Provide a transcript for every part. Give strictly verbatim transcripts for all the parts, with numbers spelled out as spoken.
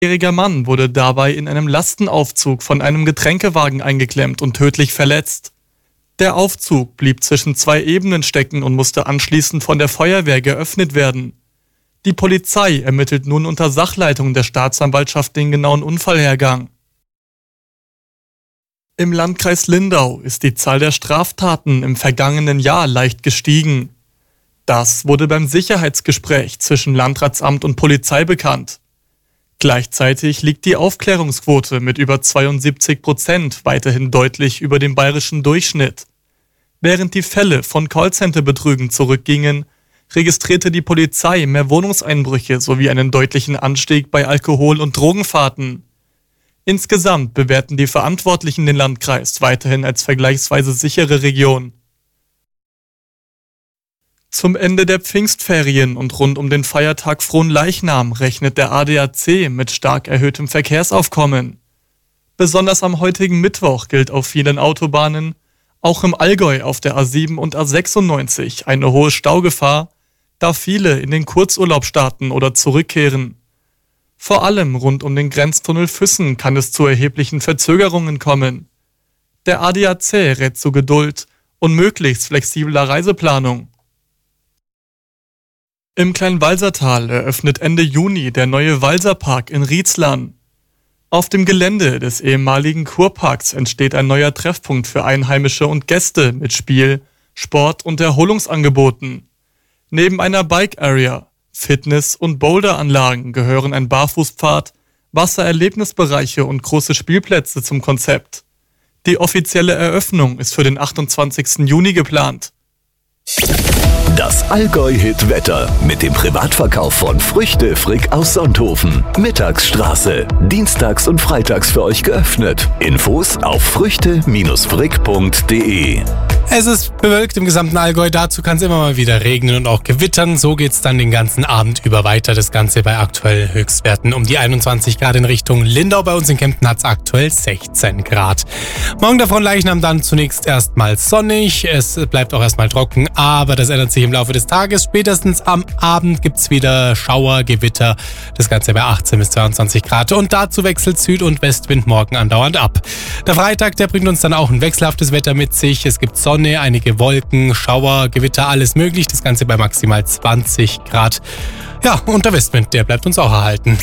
jähriger Mann wurde dabei in einem Lastenaufzug von einem Getränkewagen eingeklemmt und tödlich verletzt. Der Aufzug blieb zwischen zwei Ebenen stecken und musste anschließend von der Feuerwehr geöffnet werden. Die Polizei ermittelt nun unter Sachleitung der Staatsanwaltschaft den genauen Unfallhergang. Im Landkreis Lindau ist die Zahl der Straftaten im vergangenen Jahr leicht gestiegen. Das wurde beim Sicherheitsgespräch zwischen Landratsamt und Polizei bekannt. Gleichzeitig liegt die Aufklärungsquote mit über zweiundsiebzig Prozent weiterhin deutlich über dem bayerischen Durchschnitt. Während die Fälle von Callcenter-Betrügen zurückgingen, registrierte die Polizei mehr Wohnungseinbrüche sowie einen deutlichen Anstieg bei Alkohol- und Drogenfahrten. Insgesamt bewerten die Verantwortlichen den Landkreis weiterhin als vergleichsweise sichere Region. Zum Ende der Pfingstferien und rund um den Feiertag Fronleichnam rechnet der A D A C mit stark erhöhtem Verkehrsaufkommen. Besonders am heutigen Mittwoch gilt auf vielen Autobahnen, auch im Allgäu auf der A sieben und A sechsundneunzig, eine hohe Staugefahr, da viele in den Kurzurlaub starten oder zurückkehren. Vor allem rund um den Grenztunnel Füssen kann es zu erheblichen Verzögerungen kommen. Der A D A C rät zu Geduld und möglichst flexibler Reiseplanung. Im Kleinwalsertal eröffnet Ende Juni der neue Walserpark in Rietzlern. Auf dem Gelände des ehemaligen Kurparks entsteht ein neuer Treffpunkt für Einheimische und Gäste mit Spiel, Sport und Erholungsangeboten. Neben einer Bike-Area, Fitness- und Boulderanlagen gehören ein Barfußpfad, Wassererlebnisbereiche und große Spielplätze zum Konzept. Die offizielle Eröffnung ist für den achtundzwanzigsten Juni geplant. Das Allgäu-Hit-Wetter mit dem Privatverkauf von Früchte Frick aus Sonthofen. Mittagsstraße. Dienstags und freitags für euch geöffnet. Infos auf früchte Frick punkt de. Es ist bewölkt im gesamten Allgäu, dazu kann es immer mal wieder regnen und auch gewittern. So geht es dann den ganzen Abend über weiter. Das Ganze bei aktuell Höchstwerten um die einundzwanzig Grad in Richtung Lindau. Bei uns in Kempten hat es aktuell sechzehn Grad. Morgen davon Leichnam dann zunächst erstmal sonnig. Es bleibt auch erstmal trocken, aber das ändert sich im Laufe des Tages. Spätestens am Abend gibt es wieder Schauer, Gewitter. Das Ganze bei achtzehn bis zweiundzwanzig Grad. Und dazu wechselt Süd- und Westwind morgen andauernd ab. Der Freitag, der bringt uns dann auch ein wechselhaftes Wetter mit sich. Es gibt Sonne, einige Wolken, Schauer, Gewitter, alles möglich. Das Ganze bei maximal zwanzig Grad. Ja, und der Westwind, der bleibt uns auch erhalten.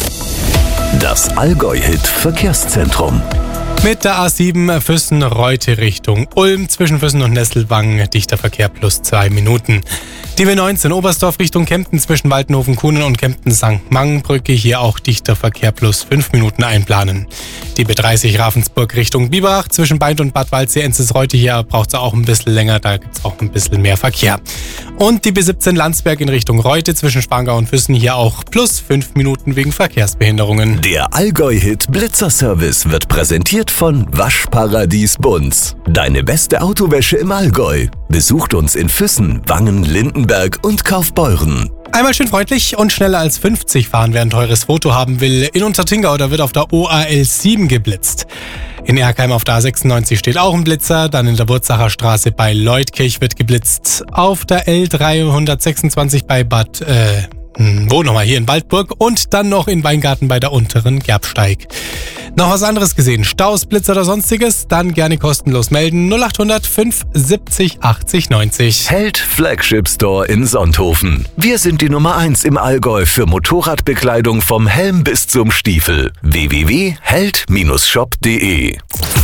Das Allgäu-Hit-Verkehrszentrum. Mit der A sieben Füssen-Reute Richtung Ulm, zwischen Füssen und Nesselwangen, dichter Verkehr plus zwei Minuten. Die B neunzehn Oberstdorf Richtung Kempten, zwischen Waltenhofen-Kuhnen und Kempten-Sankt Mangenbrücke, hier auch dichter Verkehr plus fünf Minuten einplanen. Die B dreißig Ravensburg Richtung Biberach, zwischen Beint und Bad Waldsee-Enzes-Reute, hier braucht es auch ein bisschen länger, da gibt es auch ein bisschen mehr Verkehr. Und die B siebzehn Landsberg in Richtung Reute, zwischen Spangau und Füssen, hier auch plus fünf Minuten wegen Verkehrsbehinderungen. Der Allgäu-Hit Blitzer-Service wird präsentiert von Waschparadies Bunz. Deine beste Autowäsche im Allgäu. Besucht uns in Füssen, Wangen, Lindenberg und Kaufbeuren. Einmal schön freundlich und schneller als fünfzig fahren, wer ein teures Foto haben will. In Untertingau, da wird auf der O A L sieben geblitzt. In Erkheim auf der A sechsundneunzig steht auch ein Blitzer. Dann in der Wurzacher Straße bei Leutkirch wird geblitzt. Auf der L dreihundertsechsundzwanzig bei Bad... Äh, wo nochmal? Hier in Waldburg. Und dann noch in Weingarten bei der unteren Gerbsteig. Noch was anderes gesehen? Staus, Blitzer oder sonstiges? Dann gerne kostenlos melden. null achthundert fünf siebzig achtzig neunzig. Held Flagship Store in Sonthofen. Wir sind die Nummer eins im Allgäu für Motorradbekleidung vom Helm bis zum Stiefel. w w w punkt held shop punkt de.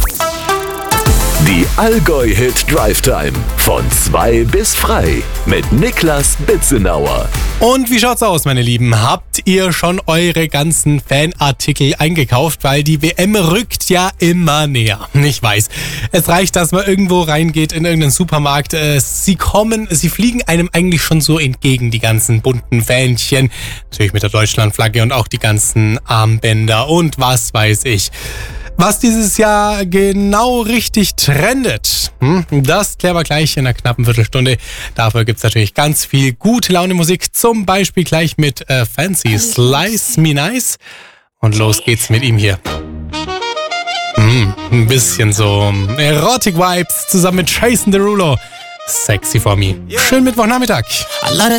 Die Allgäu-Hit Drive Time von zwei bis frei mit Niklas Bitzenauer. Und wie schaut's aus, meine Lieben? Habt ihr schon eure ganzen Fanartikel eingekauft? Weil die W M rückt ja immer näher. Ich weiß, es reicht, dass man irgendwo reingeht in irgendeinen Supermarkt. Sie kommen, sie fliegen einem eigentlich schon so entgegen, die ganzen bunten Fähnchen. Natürlich mit der Deutschlandflagge und auch die ganzen Armbänder und was weiß ich. Was dieses Jahr genau richtig trendet, hm, das klären wir gleich in einer knappen Viertelstunde. Dafür gibt's natürlich ganz viel gute Laune Musik, zum Beispiel gleich mit äh, Fancy Slice Me Nice. Und los geht's mit ihm hier. Hm, ein bisschen so Erotic Vibes zusammen mit Jason Derulo. Sexy for Me. Schönen Mittwochnachmittag. A lot of